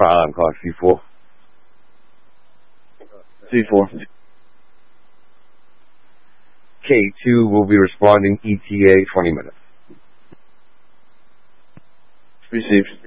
I'm calling C4. C4. K2 will be responding ETA 20 minutes. Received.